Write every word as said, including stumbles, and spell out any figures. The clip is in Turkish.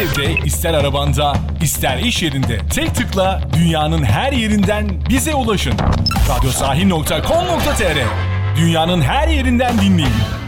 evde, ister arabanda, ister iş yerinde tek tıkla dünyanın her yerinden bize ulaşın. radyosahil nokta com nokta tr Dünyanın her yerinden dinleyin.